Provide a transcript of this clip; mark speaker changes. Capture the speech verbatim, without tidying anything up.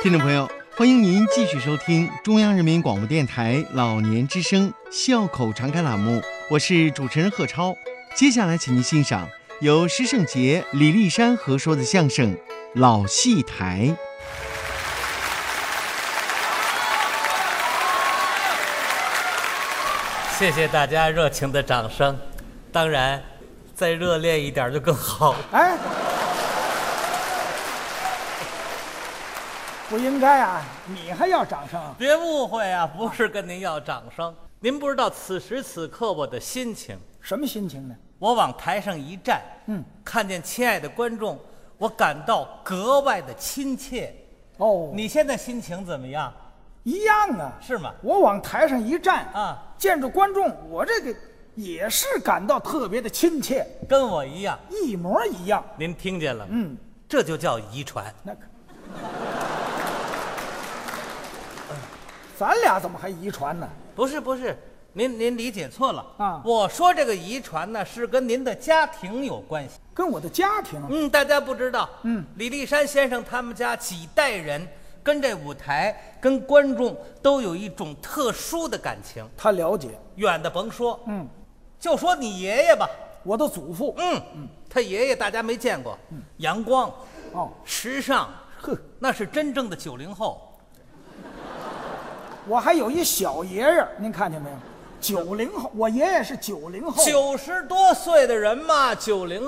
Speaker 1: 听众朋友，欢迎您继续收听中央人民广播电台老年之声笑口常开栏目，我是主持人贺超。接下来请您欣赏由施圣杰、李丽珊合说的相声《老戏台》。
Speaker 2: 谢谢大家热情的掌声，当然再热烈一点就更好。
Speaker 3: 哎，不应该啊，你还要掌声？
Speaker 2: 别误会啊，不是跟您要掌声。您不知道此时此刻我的心情。
Speaker 3: 什么心情呢？
Speaker 2: 我往台上一站，
Speaker 3: 嗯，
Speaker 2: 看见亲爱的观众，我感到格外的亲切。
Speaker 3: 哦，
Speaker 2: 你现在心情怎么样？
Speaker 3: 一样啊，
Speaker 2: 是吗？
Speaker 3: 我往台上一站
Speaker 2: 啊，
Speaker 3: 见着观众，我这个也是感到特别的亲切，
Speaker 2: 跟我一样，
Speaker 3: 一模一样。
Speaker 2: 您听见了吗？
Speaker 3: 嗯，
Speaker 2: 这就叫遗传。
Speaker 3: 那个，咱俩怎么还遗传呢？
Speaker 2: 不是不是，您您理解错了
Speaker 3: 啊！
Speaker 2: 我说这个遗传呢，是跟您的家庭有关系。
Speaker 3: 跟我的家庭？
Speaker 2: 嗯，大家不知道，
Speaker 3: 嗯，
Speaker 2: 李立山先生他们家几代人跟这舞台、跟观众都有一种特殊的感情。
Speaker 3: 他了解。
Speaker 2: 远的甭说，
Speaker 3: 嗯，
Speaker 2: 就说你爷爷吧，
Speaker 3: 我的祖父，
Speaker 2: 嗯嗯，他爷爷大家没见过，
Speaker 3: 嗯，
Speaker 2: 阳光，
Speaker 3: 哦，
Speaker 2: 时尚，
Speaker 3: 呵，
Speaker 2: 那是真正的九零后。
Speaker 3: 我还有一小爷爷，您看见没有？九零后，我爷爷是九零后，
Speaker 2: 九十多岁的人嘛，九零